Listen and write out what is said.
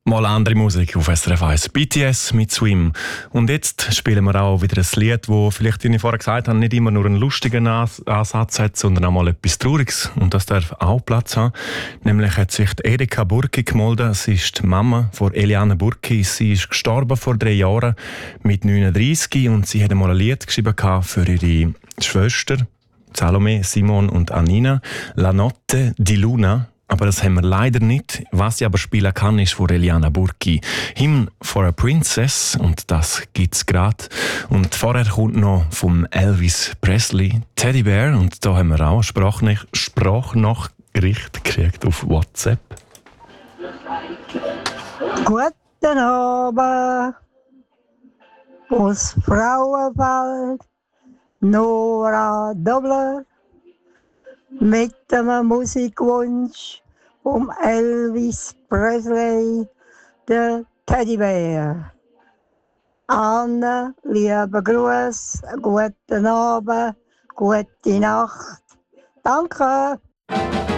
Mal andere Musik auf SRF 1. BTS mit Swim. Und jetzt spielen wir auch wieder ein Lied, das vielleicht, wie ich vorher gesagt habe, nicht immer nur einen lustigen Ansatz hat, sondern auch mal etwas Trauriges. Und das darf auch Platz haben. Nämlich hat sich die Erika Burki gemeldet. Sie ist die Mama von Eliane Burki. Sie ist gestorben vor 3 Jahren mit 39 und sie hat einmal ein Lied geschrieben für ihre Schwester Salome, Simon und Anina. La Notte di Luna. Aber das haben wir leider nicht. Was ich aber spielen kann, ist von Eliana Burki. Hymn for a Princess. Und das gibt's gerade. Und vorher kommt noch vom Elvis Presley Teddy Bear. Und da haben wir auch Sprachnachricht gekriegt auf WhatsApp. Guten Abend aus Frauenfeld, Nora Dobler. Mit einem Musikwunsch vom Elvis Presley, der Teddybär. Anne, liebe Gruß, guten Abend, gute Nacht. Danke.